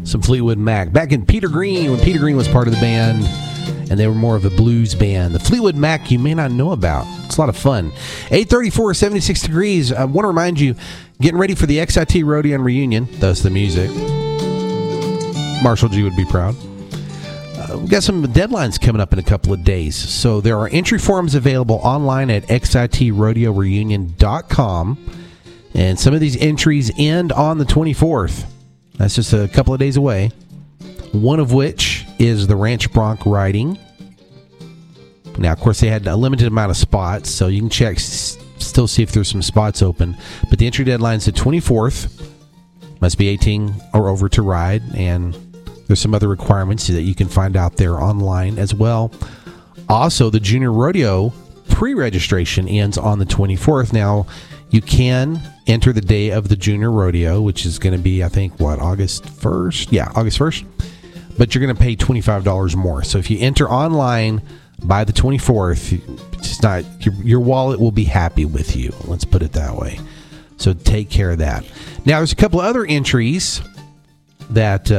Some Fleetwood Mac. Back in Peter Green, when Peter Green was part of the band, and they were more of a blues band. The Fleetwood Mac you may not know about. It's a lot of fun. 834, 76 degrees. I want to remind you, getting ready for the XIT Rodeo Reunion. That's the music. Marshall G would be proud. We've got some deadlines coming up in a couple of days. So there are entry forms available online at xitrodeoreunion.com. And some of these entries end on the 24th. That's just a couple of days away. One of which is the Ranch Bronc riding. Now, of course, they had a limited amount of spots, so you can check, still see if there's some spots open. But the entry deadline is the 24th. Must be 18 or over to ride, and there's some other requirements that you can find out there online as well. Also, the Junior Rodeo pre-registration ends on the 24th. Now, you can enter the day of the Junior Rodeo, which is going to be, I think, August 1st? Yeah, August 1st. But you're going to pay $25 more. So if you enter online by the 24th, it's not your wallet will be happy with you. Let's put it that way. So take care of that. Now, there's a couple of other entries that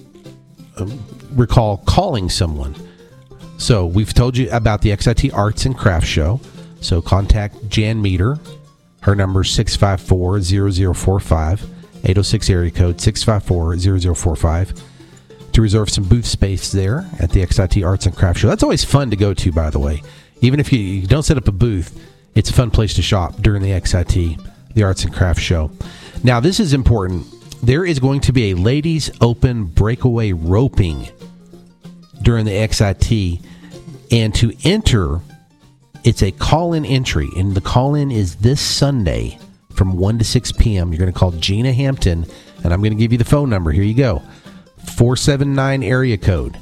recall calling someone. So we've told you about the XIT Arts and Crafts Show. So contact Jan Meter. Her number is 654-0045, 806 area code 654-0045, to reserve some booth space there at the XIT Arts and Crafts Show. That's always fun to go to, by the way. Even if you don't set up a booth, it's a fun place to shop during the XIT, the Arts and Crafts Show. Now, this is important. There is going to be a ladies' open breakaway roping during the XIT, and to enter, it's a call-in entry, and the call-in is this Sunday from 1 to 6 p.m. You're going to call Gina Hampton, and I'm going to give you the phone number. Here you go. 479 area code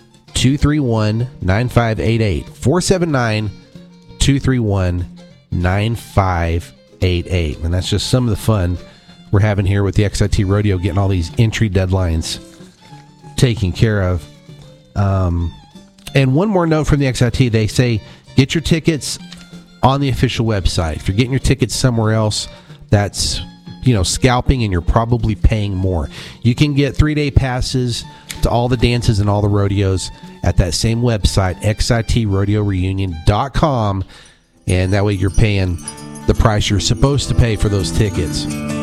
231-9588. 479-231-9588. And that's just some of the fun we're having here with the XIT Rodeo, getting all these entry deadlines taken care of. And one more note from the XIT. They say, get your tickets on the official website. If you're getting your tickets somewhere else, that's, scalping, and you're probably paying more. You can get 3-day passes to all the dances and all the rodeos at that same website, xitrodeoreunion.com, and that way you're paying the price you're supposed to pay for those tickets.